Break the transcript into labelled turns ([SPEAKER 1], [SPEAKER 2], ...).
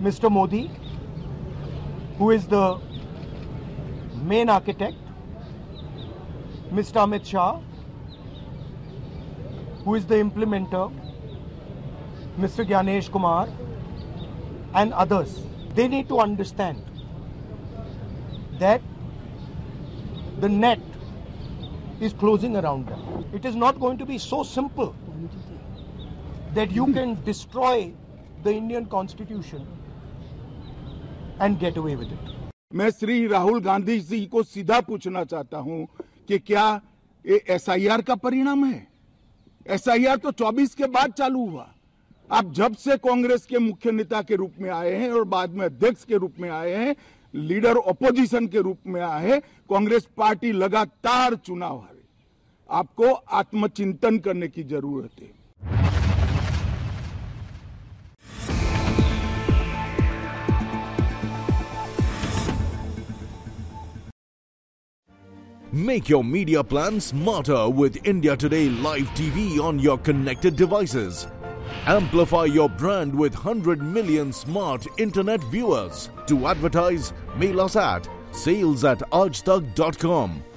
[SPEAKER 1] Mr. Modi, who is the main architect, Mr. Amit Shah, who is the implementer, Mr. Gyanesh Kumar, and others. They need to understand that the net is closing around them. It is not going to be so simple that you can destroy the Indian Constitution and get away with it.
[SPEAKER 2] मैं श्री राहुल गांधी जी को सीधा पूछना चाहता हूं कि क्या ये SIR का परिणाम है? एसआईआर तो 24 के बाद चालू हुआ। आप जब से कांग्रेस के मुख्य नेता के रूप में आए हैं और बाद में अध्यक्ष के रूप में आए हैं, लीडर ऑपोजिशन के रूप में आए हैं, कांग्रेस पार्टी लगातार चुनाव हारे। आपको आत्मचिंतन करने की जरूरत है।
[SPEAKER 3] Make your media plan smarter with India Today Live TV on your connected devices. Amplify your brand with 100 million smart internet viewers. To advertise, mail us at sales@aajtak.com